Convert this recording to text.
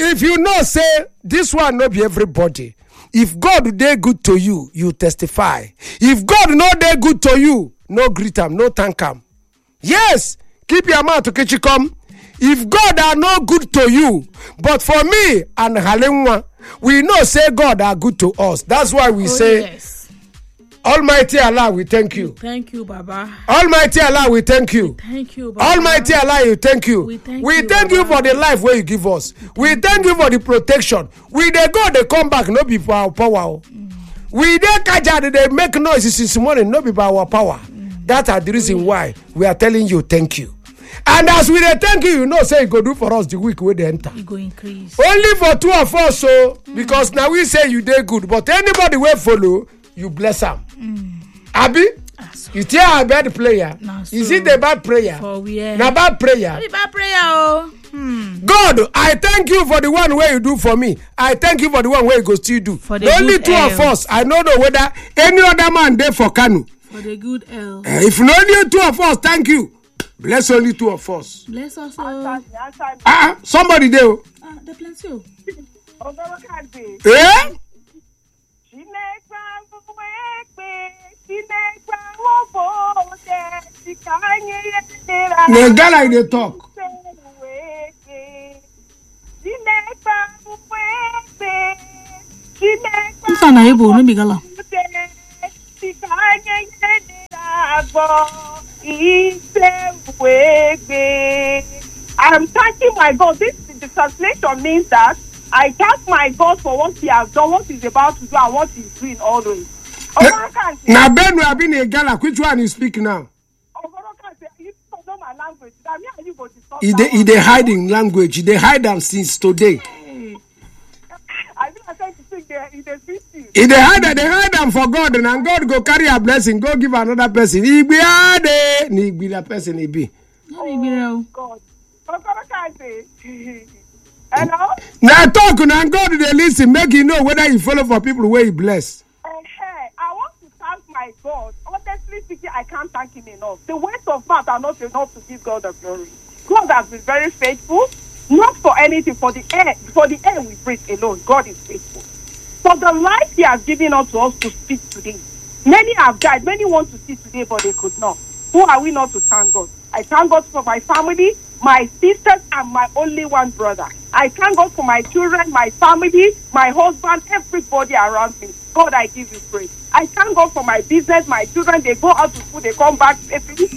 if you know, say, this one no be everybody. If God dey good to you, you testify. If God no dey good to you, no greet him, no thank him. Yes, keep your mouth to catch you come. If God are no good to you, but for me and Halenwa, we know say God are good to us. That's why we say, yes. Almighty Allah, we thank you. Thank you, Baba. Almighty Allah, we thank you. Thank you, Baba. Almighty Allah, we thank you. We thank you for the life where you give us. We thank you for the protection. We dey go, they come back, no be for our power. We dey kaja, they make noises this morning, no be by our power. That are the reason why we are telling you thank you. And as we dey thank you, you know, say you go do for us the week wey dey enter. You go increase. Only for 2 of us, so because now we say you dey good, but anybody wey follow, you bless am. Abi, you tell a bad player. Is it a bad prayer? Na bad prayer. Bad prayer, oh. God, I thank you for the one way you do for me. I thank you for the one way you go still do. For the only 2 of us, I don't know whether any other man there for Kanu. For the good L. If only 2 of us, thank you. Bless only 2 of us. Bless us. Somebody there. They bless you. Eh? The girl like they talk. I'm thanking my God. The translation means that I thank my God for what he has done, what he's about to do, and what he's doing always. Now, Ben, we have been a Gala. Which one you speak now? He they hiding language. They hide them since today. I think I said to speak there. He they hide them for God, and God go carry a blessing, go give another person. He be the person he be. Oh God. Hello? Now talk and God they listen, make you know whether you follow for people where he bless. I want to thank my God. Honestly speaking, I can't thank him enough. The words of mouth are not enough to give God the glory. God has been very faithful, not for anything, for the air we breathe alone. God is faithful. For the life he has given us to speak today. Many have died, many want to see today, but they could not. Who are we not to thank God? I thank God for my family, my sisters, and my only one brother. I thank God for my children, my family, my husband, everybody around me. God, I give you praise. I thank God for my business, my children. They go out to school, they come back safely.